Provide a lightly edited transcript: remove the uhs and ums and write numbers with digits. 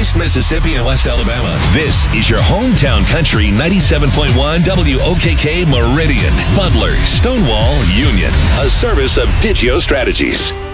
East Mississippi and West Alabama. This is your hometown country 97.1 WOKK Meridian, Butler, Stonewall, Union. A service of Digio Strategies.